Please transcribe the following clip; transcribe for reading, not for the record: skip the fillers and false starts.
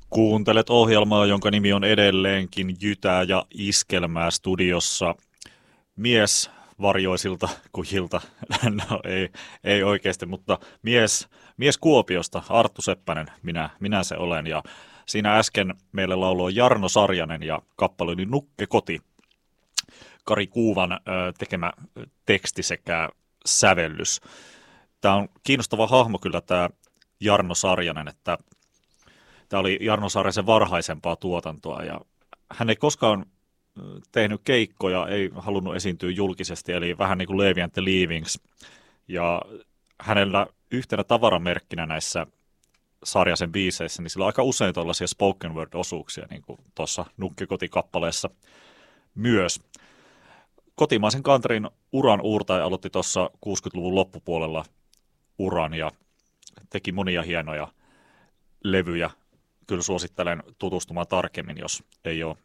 Kuuntelet ohjelmaa, jonka nimi on edelleenkin Jytää ja Iskelmää studiossa. Mies varjoisilta kujilta, no ei oikeasti, mutta mies Kuopiosta, Arttu Seppänen, minä se olen. Ja siinä äsken meille lauloi Jarno Sarjanen ja kappale oli Nukke koti. Kari Kuuvan tekemä teksti sekä sävellys. Tämä on kiinnostava hahmo kyllä tämä Jarno Sarjanen, että tämä oli Jarno Saarisen varhaisempaa tuotantoa ja hän ei koskaan tehnyt keikkoja, ei halunnut esiintyä julkisesti, eli vähän niin kuin Levi and the Leavings. Ja hänellä yhtenä tavaramerkkinä näissä Sarjasen biiseissä, niin sillä on aika usein tällaisia spoken word-osuuksia, niin kuin tuossa Nukkikoti-kappaleessa myös. Kotimaisen countrin uran uurtaja aloitti tuossa 60-luvun loppupuolella uran ja teki monia hienoja levyjä. Kyllä suosittelen tutustumaan tarkemmin, jos ei ole